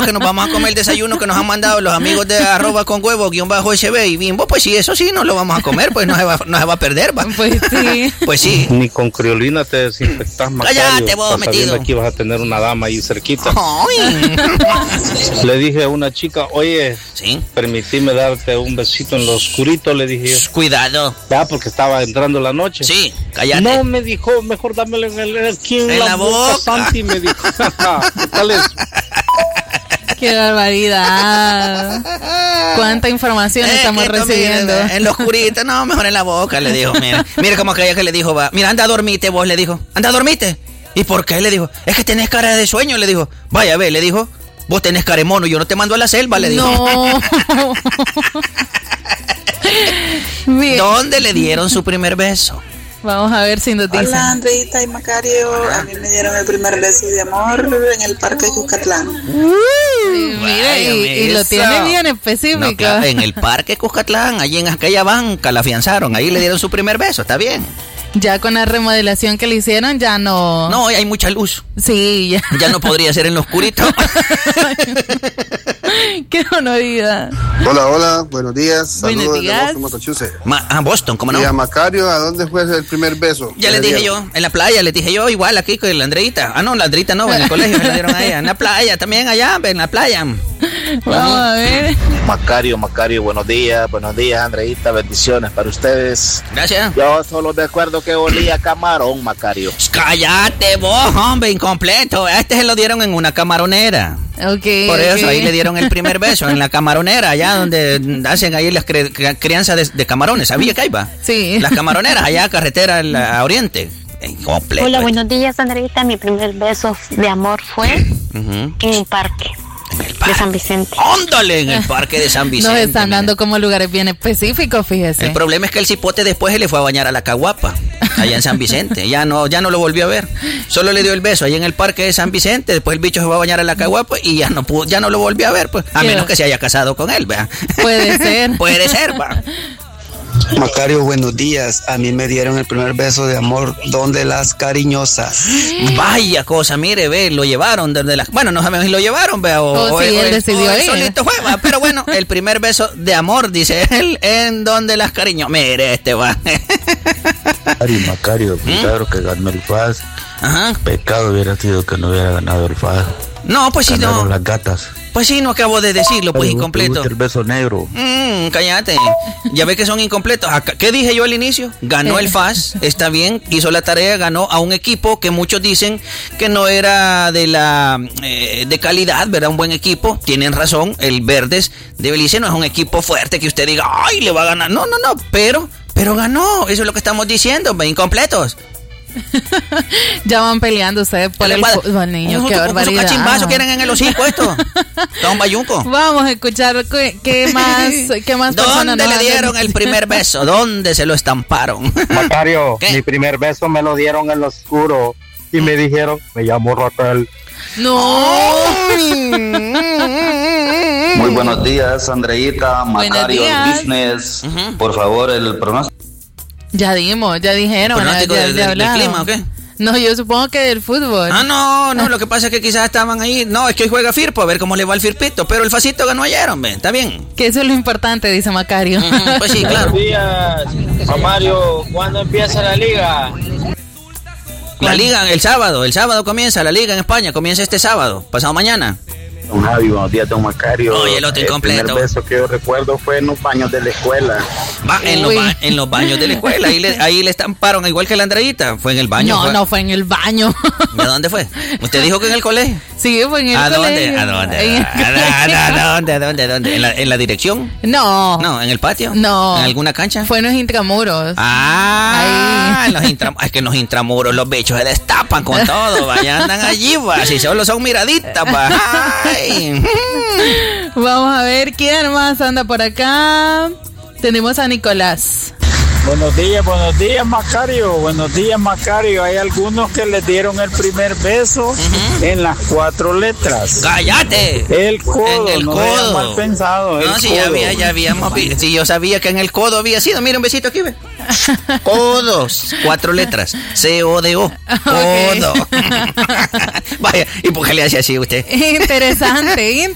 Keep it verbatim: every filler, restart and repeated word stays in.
que nos vamos a comer el desayuno que nos han mandado los amigos de arroba con huevo, guión bajo S B y Bimbo, pues sí, eso sí, no lo vamos a comer, pues no se va, no se va a perder, va. Pues sí. Pues sí. Ni con criolina te desinfectas, Macario. Cállate vos, metido. Sabiendo que ibas a tener una dama ahí cerquita. Ay. Le dije a una chica, oye, ¿sí? Permitime darte un besito en lo oscurito, le dije yo. Cuidado. Ya, porque estaba entrando la noche. Sí, cállate. No, me dijo, mejor dámelo en, el, aquí en, en la, la boca, boca. Santi, me dijo. ¿Qué tal es? ¡Qué barbaridad! ¿Cuánta información eh, estamos recibiendo? Mire, en lo oscurito, no, mejor en la boca, le dijo. Mira, mira cómo creía que le dijo, va. Mira, anda a dormirte vos, le dijo. Anda a dormirte. ¿Y por qué? Le dijo. Es que tenés cara de sueño, le dijo. Vaya, ve, le dijo. Vos tenés cara de mono, yo no te mando a la selva, le dijo. No. ¿Dónde le dieron su primer beso? Vamos a ver si nos dicen. Hola, Andreita y Macario. A mí me dieron el primer beso de amor en el Parque Cuscatlán. Uy, mira, y, y lo tiene bien específico. No, claro, en el Parque Cuscatlán, allí en aquella banca la afianzaron. Ahí le dieron su primer beso, está bien. Ya con la remodelación que le hicieron, ya no... No, hay mucha luz. Sí, ya. Ya no podría ser en lo oscurito. Qué honoridad. Hola, hola, buenos días. Buenos Saludos días. de Boston, Massachusetts. Ma a Boston, ¿cómo no? Y a Macario, ¿a dónde fue el primer beso? Ya le dije yo, en la playa, le dije yo, igual aquí con la Andreita. Ah, no, la Andreita no, en el colegio me la dieron a ella. En la playa, también allá, en la playa. Vamos a ver. Macario, Macario, buenos días, buenos días, Andreita, bendiciones para ustedes. Gracias. Yo solo me acuerdo que olía camarón, Macario. Cállate vos, hombre, incompleto. A este se lo dieron en una camaronera. Okay, Por eso okay. ahí le dieron el primer beso, en la camaronera, allá donde hacen ahí las cri crianzas de, de camarones. ¿Sabía que ahí va? Sí. Las camaroneras, allá carretera a Oriente. Incompleto. Hola, buenos días, Andreita. Mi primer beso de amor fue uh-huh. en el parque. En el parque de San Vicente. ¡Óndale! En el parque de San Vicente. Nos están dando como lugares bien específicos, fíjese. El problema es que el cipote después se le fue a bañar a la Caguapa, allá en San Vicente. Ya no, ya no lo volvió a ver. Solo le dio el beso allá en el parque de San Vicente. Después el bicho se fue a bañar a la Caguapa y ya no pudo, ya no lo volvió a ver, pues. A menos que se haya casado con él, vea. Puede ser. Puede ser, va. Macario, buenos días. A mí me dieron el primer beso de amor donde las cariñosas. Vaya cosa, mire, ve, lo llevaron desde las... Bueno, no sabemos si lo llevaron, ve, o, oh, o, sí, o él decidió o ir. solito fue, va, pero bueno, el primer beso de amor, dice él, en donde las cariñosas. Mire, este va. Macario, Macario, milagro ¿Mm? que ganó el F A S. Ajá. Pecado hubiera sido que no hubiera ganado el F A S. No, pues sí, no. las gatas. Pues sí, no acabo de decirlo, pues Pero incompleto. El beso negro. Mmm, cállate. Ya ve que son incompletos. ¿Qué dije yo al inicio? Ganó el F A S, está bien, hizo la tarea, ganó a un equipo que muchos dicen que no era de la eh, de calidad, ¿verdad? Un buen equipo. Tienen razón, el Verdes de Belice no es un equipo fuerte que usted diga, ay, le va a ganar. No, no, no, pero, pero ganó. Eso es lo que estamos diciendo, incompletos. Ya van peleando ustedes por el fútbol, niños. Qué barbaridad. ¿Qué cachimbazo quieren en el hocico esto? Don Bayunco. Vamos a escuchar qué, qué más, qué más personas. ¿Dónde le dieron el primer beso? ¿Dónde se lo estamparon? Macario, ¿qué? Mi primer beso me lo dieron en lo oscuro y me dijeron, me llamo Raquel. No. Muy buenos días, Andreita, Macario, Business. Uh-huh. Por favor, el pronóstico. Ya dimos, ya dijeron. ¿Pronóstico ya, del, ya del clima o qué? No, yo supongo que del fútbol. Ah, no, no, lo que pasa es que quizás estaban ahí. No, es que hoy juega Firpo, a ver cómo le va el Firpito. Pero el Facito ganó ayer, hombre, está bien. Que eso es lo importante, dice Macario. Uh-huh, pues sí, claro. Buenos días, Mario. ¿Cuándo empieza la liga? La liga, el sábado, el sábado comienza la liga en España, comienza este sábado, pasado mañana. Don Javi, buenos días, don Macario. Oye, el otro incompleto. El primer beso que yo recuerdo fue en los baños de la escuela. Va, en los, ba en los baños de la escuela. Ahí le, ahí le estamparon, igual que la Andreita. Fue en el baño. No, fue... no, fue en el baño. ¿De dónde fue? ¿Usted dijo que en el colegio? Sí, fue en el ¿A colegio. ¿A dónde? ¿A dónde? ¿A dónde? ¿A dónde? ¿En la, ¿En la dirección? No. No, ¿en el patio? No. ¿En alguna cancha? Fue en los intramuros. Ah, en los intramuros. Es que en los intramuros los bichos se destapan con todo. Vaya, andan allí, va. Si solo son miraditas, va. Ay. Vamos a ver quién más anda por acá. Tenemos a Nicolás. Buenos días, buenos días, Macario. Buenos días, Macario. Hay algunos que les dieron el primer beso uh-huh. en las cuatro letras. ¡Cállate! El codo. En el no codo. Mal pensado. No, si ya había, ya habíamos visto. Si yo sabía que en el codo había sido. Mira un besito aquí, ve. Codos. Cuatro letras. C O D O. Codo. Okay. Vaya, ¿y por qué le hace así a usted? Interesante, interesante.